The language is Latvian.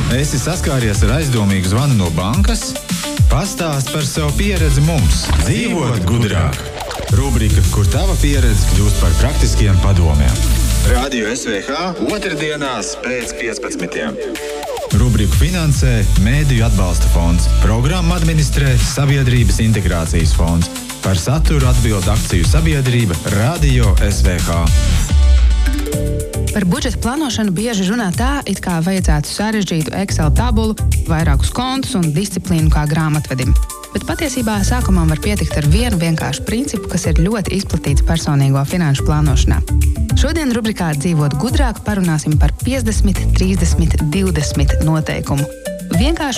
Esi saskāries ar aizdomīgu zvanu no bankas? Pastāst par savu pieredzi mums. Dzīvot gudrāk. Rubrika, kur tava pieredze kļūst par praktiskiem padomiem. Radio SVH otrdienās pēc 15. Rubriku finansē Mēdīju atbalsta fonds. Programmu administrē Sabiedrības integrācijas fonds. Par saturu atbild akciju sabiedrība Radio SVH. Par budžeta plānošanu bieži runā tā, it kā vajadzētu sarežģītu Excel tabulu, vairākus kontus un disciplīnu kā grāmatvedim. Bet patiesībā sākumā var pietikt ar vienu vienkāršu principu, kas ir ļoti izplatīts personīgo finanšu plānošanā. Šodien rubrikā Dzīvot gudrāk parunāsim par 50, 30, 20 noteikumu. Vienkārši